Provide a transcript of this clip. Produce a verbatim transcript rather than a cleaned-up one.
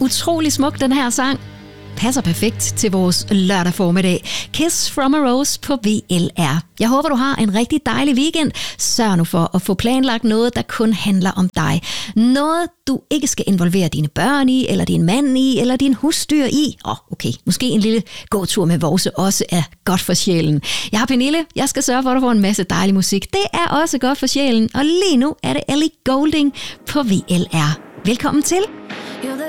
Utrolig smuk, den her sang. Passer perfekt til vores lørdag formiddag. Kiss from a Rose på V L R. Jeg håber, du har en rigtig dejlig weekend. Sørg nu for at få planlagt noget, der kun handler om dig. Noget, du ikke skal involvere dine børn i, eller din mand i, eller din husdyr i. Åh, oh, okay. Måske en lille gåtur med Vose også er godt for sjælen. Jeg har Pernille. Jeg skal sørge for, at du får en masse dejlig musik. Det er også godt for sjælen. Og lige nu er det Ellie Goulding på V L R. Velkommen til.